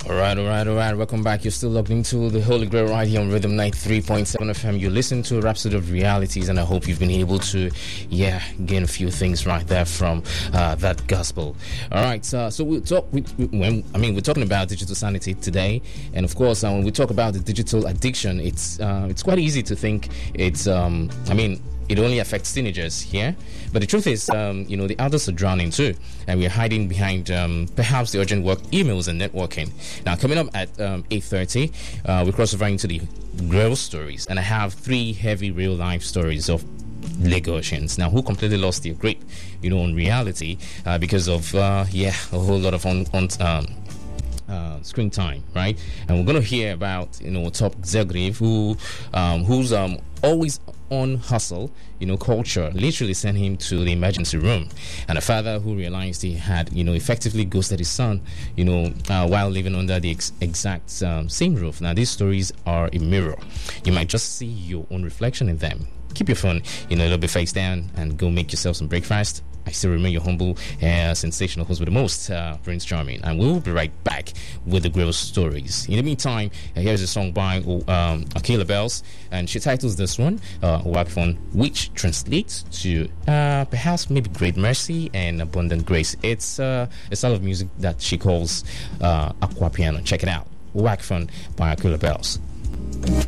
All right. Welcome back. You're still logged into the Holy Grail right here on Rhythm 93.7 FM. You listen to a rhapsody of realities, and I hope you've been able to, gain a few things right there from that gospel. All right. So we'll talk. We're talking about digital sanity today, and of course, when we talk about the digital addiction, it's quite easy to think it's. It only affects teenagers here, but the truth is, the adults are drowning too, and we're hiding behind perhaps the urgent work, emails, and networking. Now, coming up at 8:30, we cross over into the real stories, and I have 3 heavy real-life stories of Lagosians now who completely lost their grip, on reality because of a whole lot of screen time, right? And we're going to hear about top executive who's always on hustle, culture literally sent him to the emergency room, and a father who realized he had effectively ghosted his son while living under the exact same roof. Now these stories are a mirror. You might just see your own reflection in them. Keep your phone a little bit face down and go make yourself some breakfast. I still remain your humble sensational host with the most, Prince Charming, and we'll be right back with the Grail stories. In the meantime, here's a song by Akila Bells, and she titles this one Wakfon, which translates to perhaps maybe great mercy and abundant grace. It's a style of music that she calls aqua piano. Check it out. Wakfon by Akila Bells.